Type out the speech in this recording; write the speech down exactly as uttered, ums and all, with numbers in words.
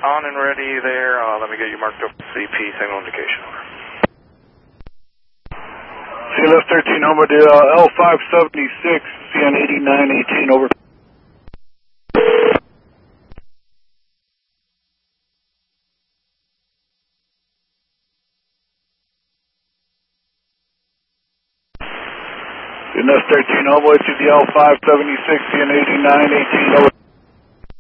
On and ready there. Uh, let me get you marked up C P signal indication. Over. C L S thirteen over to uh, L five seventy-six, C N eighty-nine eighteen over. C N S thirteen over to the L five seventy-six, C N eighty-nine eighteen over.